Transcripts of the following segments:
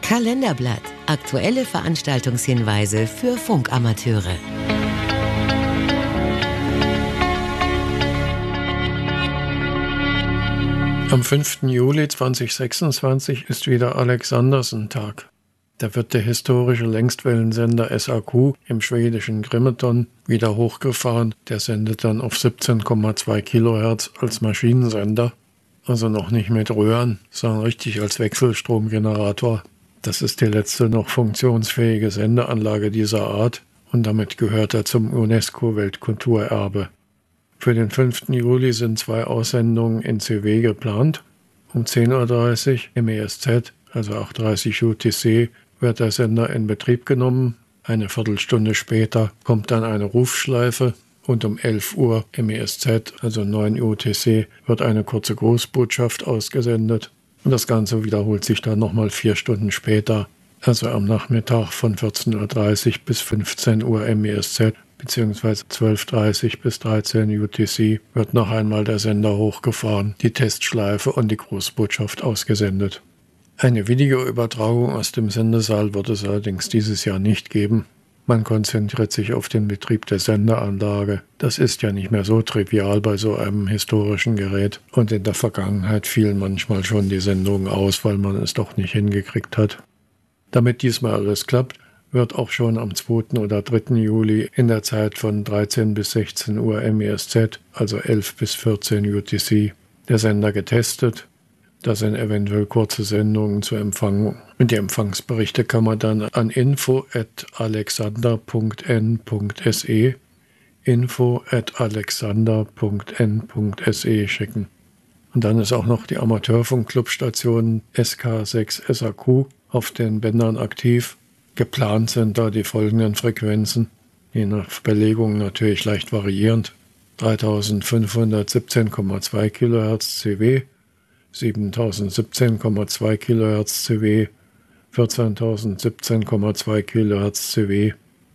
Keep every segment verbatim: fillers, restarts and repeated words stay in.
Kalenderblatt. Aktuelle Veranstaltungshinweise für Funkamateure. Am fünften Juli zweitausendsechsundzwanzig ist wieder Alexandersen-Tag. Da wird der historische Längstwellensender S A Q im schwedischen Grimeton wieder hochgefahren. Der sendet dann auf siebzehn Komma zwei Kilohertz als Maschinensender. Also noch nicht mit Röhren, sondern richtig als Wechselstromgenerator. Das ist die letzte noch funktionsfähige Sendeanlage dieser Art und damit gehört er zum UNESCO-Weltkulturerbe. Für den fünften Juli sind zwei Aussendungen in C W geplant. Um zehn Uhr dreißig im E S Z, also acht Uhr dreißig U T C, wird der Sender in Betrieb genommen. Eine Viertelstunde später kommt dann eine Rufschleife und um elf Uhr im E S Z, also neun U T C, wird eine kurze Grußbotschaft ausgesendet. Und das Ganze wiederholt sich dann nochmal vier Stunden später, also am Nachmittag von vierzehn Uhr dreißig bis fünfzehn Uhr im E S Z bzw. zwölf Uhr dreißig bis dreizehn U T C wird noch einmal der Sender hochgefahren, die Testschleife und die Grußbotschaft ausgesendet. Eine Videoübertragung aus dem Sendesaal wird es allerdings dieses Jahr nicht geben. Man konzentriert sich auf den Betrieb der Sendeanlage. Das ist ja nicht mehr so trivial bei so einem historischen Gerät. Und in der Vergangenheit fielen manchmal schon die Sendungen aus, weil man es doch nicht hingekriegt hat. Damit diesmal alles klappt, wird auch schon am zweiten oder dritten Juli in der Zeit von dreizehn bis sechzehn Uhr im E S Z, also elf bis vierzehn U T C, der Sender getestet. Da sind eventuell kurze Sendungen zu empfangen. Und die Empfangsberichte kann man dann an info at alexander punkt n punkt s e info at alexander punkt n punkt s e schicken. Und dann ist auch noch die Amateurfunkclubstation S K sechs S A Q auf den Bändern aktiv. Geplant sind da die folgenden Frequenzen, je nach Belegung natürlich leicht variierend. dreitausendfünfhundertsiebzehn Komma zwei Kilohertz C W, siebentausendsiebzehn Komma zwei Kilohertz C W, vierzehntausendsiebzehn Komma zwei Kilohertz C W,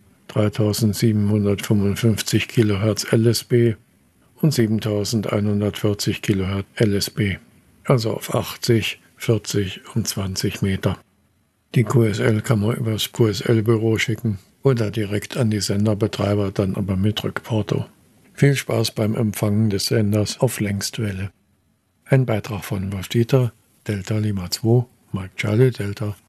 dreitausendsiebenhundertfünfundfünfzig Kilohertz L S B und siebentausendeinhundertvierzig Kilohertz L S B, also auf achtzig, vierzig und zwanzig Meter. Die Q S L kann man über das Q S L-Büro schicken oder direkt an die Senderbetreiber, dann aber mit Rückporto. Viel Spaß beim Empfangen des Senders auf Längstwelle. Ein Beitrag von Wolf Dieter, Delta Lima zwei, Mike Charlie Delta,